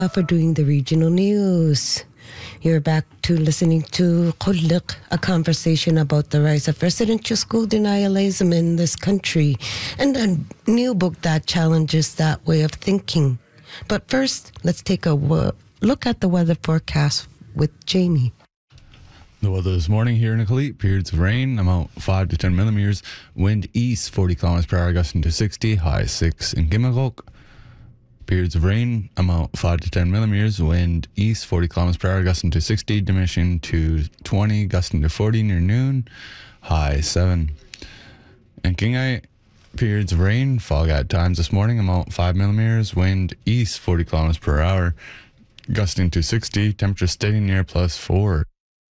For doing the regional news. You're back to listening to Kulliq, a conversation about the rise of residential school denialism in this country, and a new book that challenges that way of thinking. But first, let's take a look at the weather forecast with Jamie. The weather this morning here in Iqaluit, periods of rain, amount 5 to 10 millimeters, wind east 40 kilometers per hour, gusting to 60, high 6 in Gimagok. Periods of rain, amount 5 to 10 millimeters, wind east 40 kilometers per hour, gusting to 60, diminishing to 20, gusting to 40 near noon, high 7. In Kingai, periods of rain, fog at times this morning, amount 5 millimeters, wind east 40 kilometers per hour, gusting to 60, temperature steady near +4.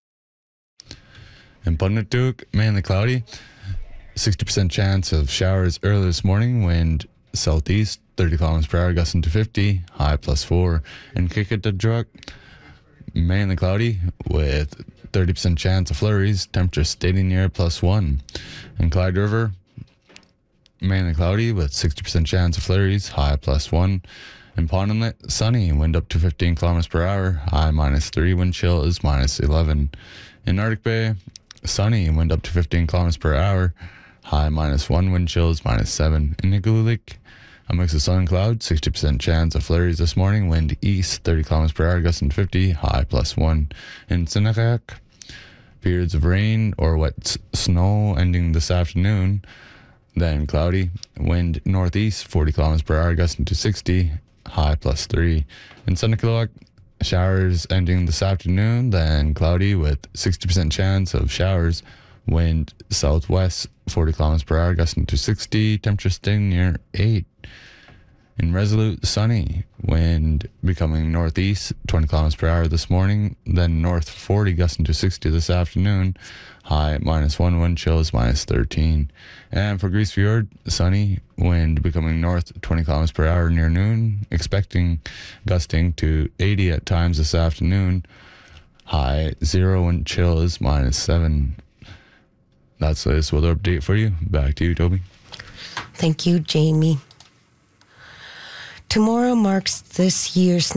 In Punnatuk, mainly cloudy, 60% chance of showers early this morning, wind southeast 30 kilometers per hour, gusting to 50, high +4. In Kikatadruk, mainly cloudy with 30% chance of flurries, temperature steady near +1. In Clyde River, mainly cloudy with 60% chance of flurries, high +1. In Pond Inlet, sunny, wind up to 15 kilometers per hour, high -3, wind chill is -11. In Arctic Bay, sunny, wind up to 15 kilometers per hour, high -1, wind chill is -7. In Iqaluit, a mix of sun and clouds, 60% chance of flurries this morning, wind east 30 kilometers per hour, gusting to 50, high +1. In Sinakak, periods of rain or wet snow ending this afternoon, then cloudy, wind northeast 40 kilometers per hour, gusting to 60, high +3. In Sunakilak, showers ending this afternoon, then cloudy with 60% chance of showers, wind southwest 40 kilometers per hour, gusting to 60, temperature staying near 8. In Resolute, sunny, wind becoming northeast 20 kilometers per hour this morning, then north 40, gusting to 60 this afternoon, high -1, wind chill is -13. And for Grise Fjord, sunny, wind becoming north 20 kilometers per hour near noon, expecting gusting to 80 at times this afternoon, high 0, wind chill is -7. That's the latest weather update for you. Back to you, Toby. Thank you, Jamie. Tomorrow marks this year's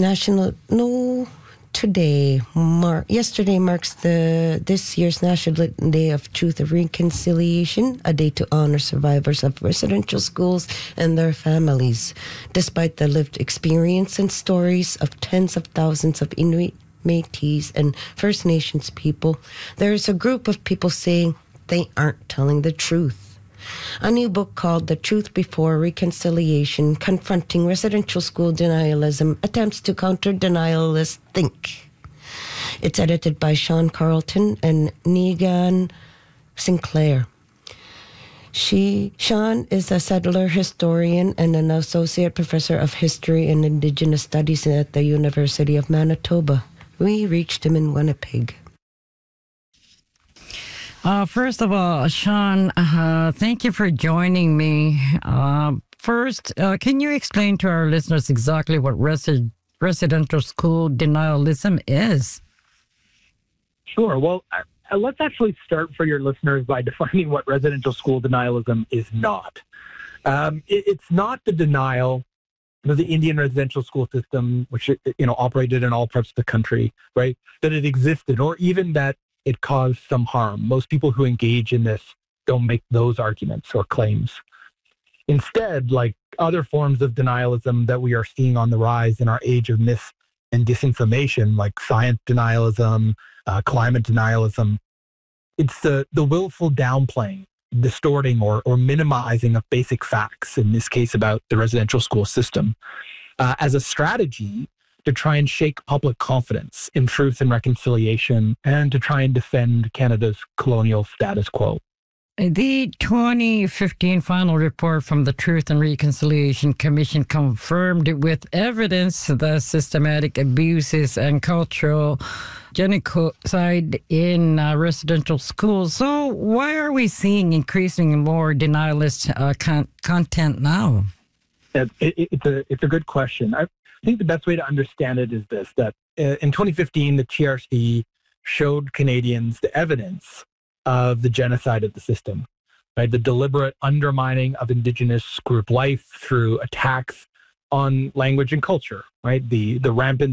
yesterday marks this year's National Day of Truth and Reconciliation, a day to honor survivors of residential schools and their families. Despite the lived experience and stories of tens of thousands of Inuit, Métis, and First Nations people, there is a group of people saying they aren't telling the truth. A new book called The Truth Before Reconciliation, Confronting Residential School Denialism, attempts to counter denialist think. It's edited by Sean Carlton and Negan Sinclair. Sean is a settler historian and an associate professor of history and Indigenous studies at the University of Manitoba. We reached him in Winnipeg. First of all, Sean, thank you for joining me. First, can you explain to our listeners exactly what residential school denialism is? Sure. Well, let's actually start for your listeners by defining what residential school denialism is not. It's not the denial of the Indian residential school system, which operated in all parts of the country, right? That it existed, or even that it caused some harm. Most people who engage in this don't make those arguments or claims. Instead, like other forms of denialism that we are seeing on the rise in our age of myth and disinformation, like science denialism, climate denialism, it's the willful downplaying, distorting or minimizing of basic facts, in this case about the residential school system, as a strategy to try and shake public confidence in truth and reconciliation, and to try and defend Canada's colonial status quo. The 2015 final report from the Truth and Reconciliation Commission confirmed with evidence the systematic abuses and cultural genocide in residential schools. So why are we seeing increasingly more denialist content now? It's a good question. I think the best way to understand it is this, that in 2015, the TRC showed Canadians the evidence of the genocide of the system, right? The deliberate undermining of Indigenous group life through attacks on language and culture, right? The rampant